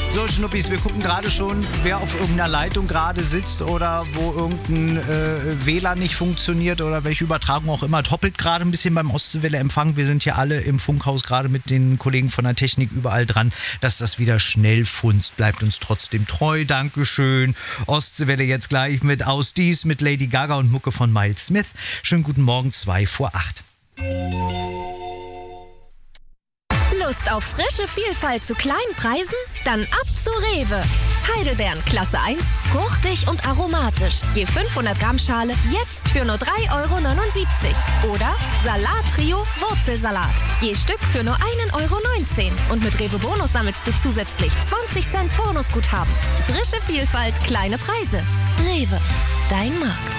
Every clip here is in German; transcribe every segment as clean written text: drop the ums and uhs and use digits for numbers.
So, Schnuppis, wir gucken gerade schon, wer auf irgendeiner Leitung gerade sitzt oder wo irgendein WLAN nicht funktioniert oder welche Übertragung auch immer. Toppelt gerade ein bisschen beim Ostseewelle-Empfang. Wir sind hier alle im Funkhaus gerade mit den Kollegen von der Technik überall dran, dass das wieder schnell funzt. Bleibt uns trotzdem treu. Dankeschön. Ostseewelle jetzt gleich mit Aus Dies, mit Lady Gaga und Mucke von Miles Smith. Schönen guten Morgen, 7:55. Lust auf frische Vielfalt zu kleinen Preisen? Dann ab zu Rewe. Heidelbeeren Klasse 1, fruchtig und aromatisch. Je 500 Gramm Schale jetzt für nur 3,79 €. Oder Salat-Trio Wurzelsalat. Je Stück für nur 1,19 €. Und mit Rewe Bonus sammelst du zusätzlich 20 Cent Bonusguthaben. Frische Vielfalt, kleine Preise. Rewe, dein Markt.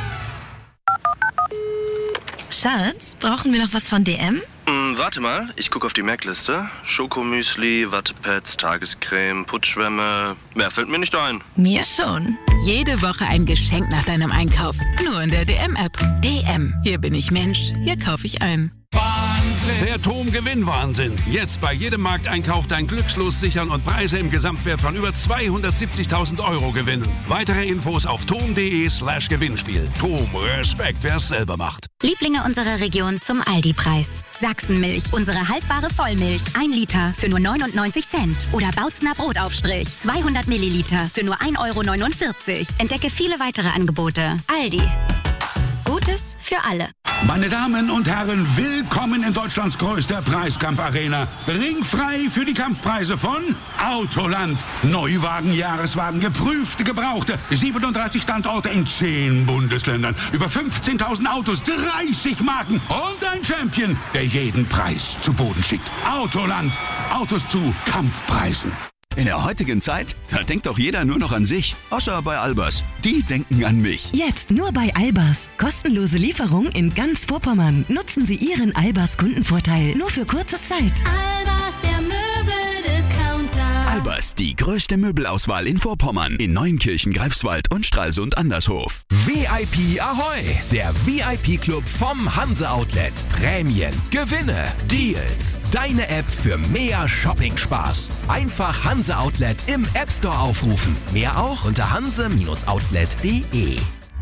Schatz, brauchen wir noch was von DM? Warte mal, ich gucke auf die Merkliste. Schokomüsli, Wattepads, Tagescreme, Putzschwämme. Mehr fällt mir nicht ein. Mir schon. Jede Woche ein Geschenk nach deinem Einkauf. Nur in der DM-App. DM. Hier bin ich Mensch. Hier kaufe ich ein. Der TOM-Gewinn-Wahnsinn. Jetzt bei jedem Markteinkauf dein Glückslos sichern und Preise im Gesamtwert von über 270.000 € gewinnen. Weitere Infos auf tom.de/Gewinnspiel. TOM, Respekt, wer es selber macht. Lieblinge unserer Region zum Aldi-Preis. Sachsenmilch, unsere haltbare Vollmilch. 1 Liter für nur 99 Cent. Oder Bautzner Brotaufstrich, 200 Milliliter für nur 1,49 €. Entdecke viele weitere Angebote. Aldi. Gutes für alle. Meine Damen und Herren, willkommen in Deutschlands größter Preiskampfarena. Ringfrei für die Kampfpreise von Autoland. Neuwagen, Jahreswagen, geprüfte, gebrauchte. 37 Standorte in 10 Bundesländern. Über 15.000 Autos, 30 Marken und ein Champion, der jeden Preis zu Boden schickt. Autoland. Autos zu Kampfpreisen. In der heutigen Zeit, da denkt doch jeder nur noch an sich. Außer bei Albers. Die denken an mich. Jetzt nur bei Albers. Kostenlose Lieferung in ganz Vorpommern. Nutzen Sie Ihren Albers Kundenvorteil nur für kurze Zeit. Albers, der Möbeldiscounter. Albers, die größte Möbelauswahl in Vorpommern. In Neunkirchen, Greifswald und Stralsund Andershof. VIP Ahoi! Der VIP-Club vom Hanse Outlet. Prämien, Gewinne, Deals. Deine App für mehr Shopping-Spaß. Einfach Hanse Outlet im App Store aufrufen. Mehr auch unter hanse-outlet.de.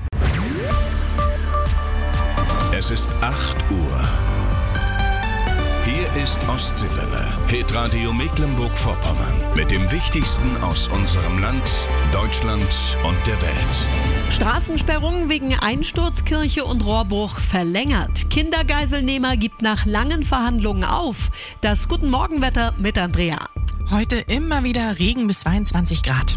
Es ist 8 Uhr. Hier ist Ostseewelle, Hitradio Mecklenburg-Vorpommern. Mit dem Wichtigsten aus unserem Land, Deutschland und der Welt. Straßensperrung wegen Einsturz, Kirche und Rohrbruch verlängert. Kindergeiselnehmer gibt nach langen Verhandlungen auf. Das Guten Morgenwetter mit Andrea. Heute immer wieder Regen bis 22 Grad.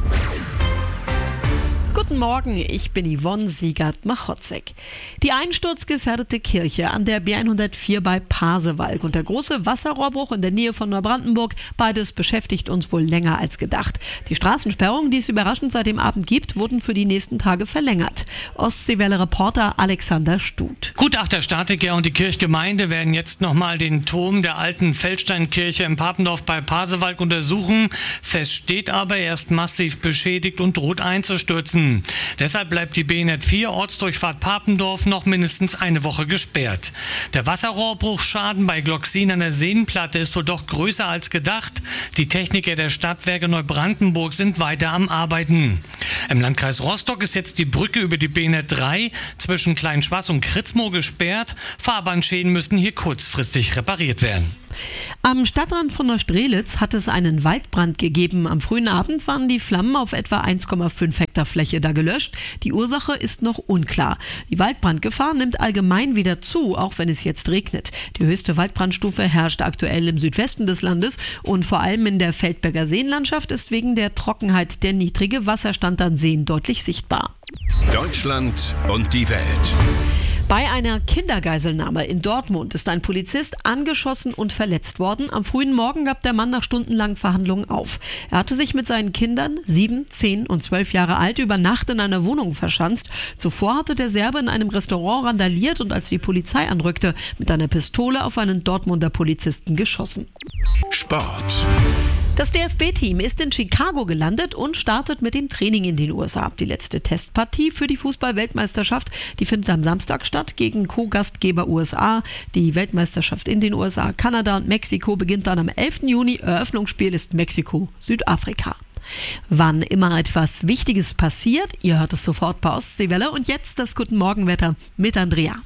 Guten Morgen, ich bin Yvonne Siegert-Machotzek. Die einsturzgefährdete Kirche an der B104 bei Pasewalk und der große Wasserrohrbruch in der Nähe von Neubrandenburg, beides beschäftigt uns wohl länger als gedacht. Die Straßensperrungen, die es überraschend seit dem Abend gibt, wurden für die nächsten Tage verlängert. Ostseewelle-Reporter Alexander Stut. Gutachterstatiker und die Kirchgemeinde werden jetzt nochmal den Turm der alten Feldsteinkirche im Papendorf bei Pasewalk untersuchen. Fest steht aber, er ist massiv beschädigt und droht einzustürzen. Deshalb bleibt die B104 Ortsdurchfahrt Papendorf noch mindestens eine Woche gesperrt. Der Wasserrohrbruchschaden bei Glocksin an der Seenplatte ist wohl doch größer als gedacht. Die Techniker der Stadtwerke Neubrandenburg sind weiter am Arbeiten. Im Landkreis Rostock ist jetzt die Brücke über die B103 zwischen Kleinschwaß und Kritzmoor gesperrt. Fahrbahnschäden müssen hier kurzfristig repariert werden. Am Stadtrand von Neustrelitz hat es einen Waldbrand gegeben. Am frühen Abend waren die Flammen auf etwa 1,5 Hektar Fläche da gelöscht. Die Ursache ist noch unklar. Die Waldbrandgefahr nimmt allgemein wieder zu, auch wenn es jetzt regnet. Die höchste Waldbrandstufe herrscht aktuell im Südwesten des Landes und vor allem in der Feldberger Seenlandschaft ist wegen der Trockenheit der niedrige Wasserstand an Seen deutlich sichtbar. Deutschland und die Welt. Bei einer Kindergeiselnahme in Dortmund ist ein Polizist angeschossen und verletzt worden. Am frühen Morgen gab der Mann nach stundenlangen Verhandlungen auf. Er hatte sich mit seinen Kindern, 7, 10 und 12 Jahre alt, über Nacht in einer Wohnung verschanzt. Zuvor hatte der Serbe in einem Restaurant randaliert und als die Polizei anrückte, mit einer Pistole auf einen Dortmunder Polizisten geschossen. Sport. Das DFB-Team ist in Chicago gelandet und startet mit dem Training in den USA. Die letzte Testpartie für die Fußball-Weltmeisterschaft, die findet am Samstag statt gegen Co-Gastgeber USA. Die Weltmeisterschaft in den USA, Kanada und Mexiko beginnt dann am 11. Juni. Eröffnungsspiel ist Mexiko-Südafrika. Wann immer etwas Wichtiges passiert, ihr hört es sofort bei Ostseewelle. Und jetzt das Guten Morgenwetter mit Andrea.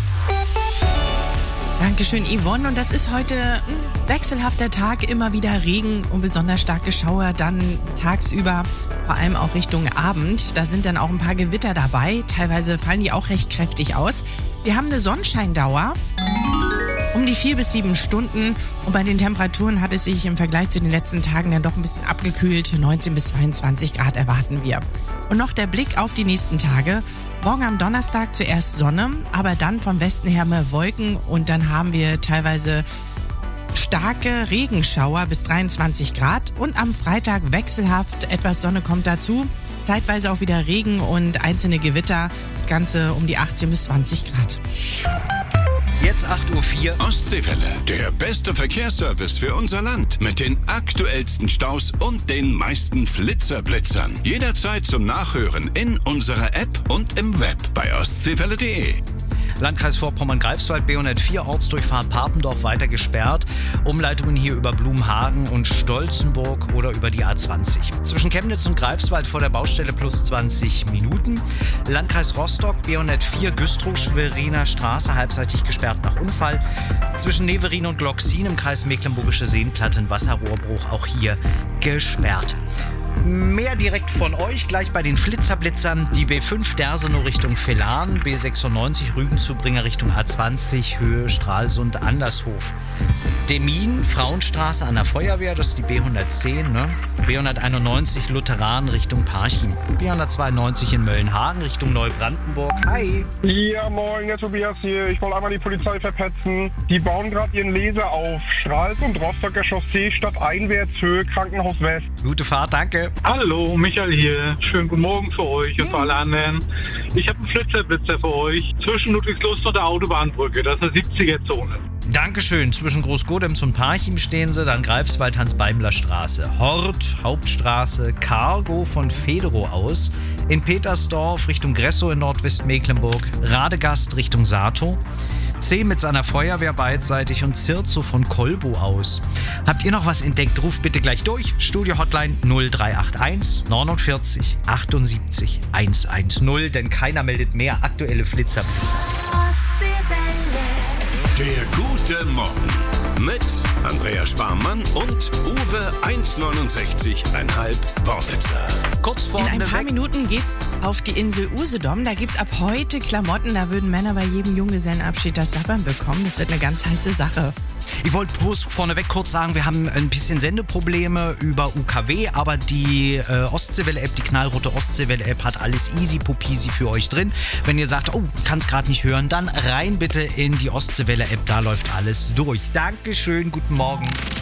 Dankeschön, Yvonne. Und das ist heute ein wechselhafter Tag. Immer wieder Regen und besonders starke Schauer dann tagsüber, vor allem auch Richtung Abend. Da sind dann auch ein paar Gewitter dabei. Teilweise fallen die auch recht kräftig aus. Wir haben eine Sonnenscheindauer um die 4 bis 7 Stunden. Und bei den Temperaturen hat es sich im Vergleich zu den letzten Tagen dann doch ein bisschen abgekühlt. 19 bis 22 Grad erwarten wir. Und noch der Blick auf die nächsten Tage. Morgen am Donnerstag zuerst Sonne, aber dann vom Westen her mehr Wolken und dann haben wir teilweise starke Regenschauer bis 23 Grad und am Freitag wechselhaft, etwas Sonne kommt dazu, zeitweise auch wieder Regen und einzelne Gewitter, das Ganze um die 18 bis 20 Grad. Jetzt 8:04 Uhr. Ostseewelle, der beste Verkehrsservice für unser Land. Mit den aktuellsten Staus und den meisten Flitzerblitzern. Jederzeit zum Nachhören in unserer App und im Web bei ostseewelle.de. Landkreis Vorpommern-Greifswald, B104, Ortsdurchfahrt Papendorf weiter gesperrt. Umleitungen hier über Blumhagen und Stolzenburg oder über die A20. Zwischen Chemnitz und Greifswald vor der Baustelle plus 20 Minuten. Landkreis Rostock, B104, Güstrow-Schweriner Straße, halbseitig gesperrt nach Unfall. Zwischen Neverin und Gloxin im Kreis Mecklenburgische Seenplatte, ein Wasserrohrbruch, auch hier gesperrt. Mehr direkt von euch, gleich bei den Flitzerblitzern. Die B5 Dersenow Richtung Villahn, B96 Rügenzubringer Richtung A20, Höhe Stralsund, Andershof. Demin, Frauenstraße an der Feuerwehr, das ist die B110, ne? B191 Lutheran Richtung Parchim. B192 in Möllenhagen Richtung Neubrandenburg. Hi! Ja, moin, der Tobias hier. Ich wollte einmal die Polizei verpetzen. Die bauen gerade ihren Laser auf. Stralsund, Rostocker Chaussee, stadteinwärts, Höhe, Krankenhaus West. Gute Fahrt, danke. Hallo, Michael hier. Schönen guten Morgen für euch und für alle anderen. Ich habe einen Flitzerblitzer für euch zwischen Ludwigslust und der Autobahnbrücke. Das ist eine 70er-Zone. Dankeschön. Zwischen Großgodems und Parchim stehen sie, dann Greifswald, Hans-Beimler-Straße. Hort, Hauptstraße, Cargo von Federow aus. In Petersdorf Richtung Gressow in Nordwestmecklenburg. Radegast Richtung Saatow. C mit seiner Feuerwehr beidseitig und Zirzow von Kolbow aus. Habt ihr noch was entdeckt? Ruft bitte gleich durch. Studio-Hotline 0381 49 78 110, denn keiner meldet mehr aktuelle Flitzerblitzer. Der gute Morgen mit Andrea Sparmann und Uwe 1,69,5 Worbitzer. Kurz vor In ein paar Minuten geht's auf die Insel Usedom. Da gibt's ab heute Klamotten. Da würden Männer bei jedem Junggesellenabschied das Sabbern bekommen. Das wird eine ganz heiße Sache. Ich wollte bloß vorneweg kurz sagen, wir haben ein bisschen Sendeprobleme über UKW, aber die Ostseewelle-App, die knallrote Ostseewelle-App hat alles easy popisi für euch drin. Wenn ihr sagt, oh, ich kann es gerade nicht hören, dann rein bitte in die Ostseewelle-App, da läuft alles durch. Dankeschön, guten Morgen.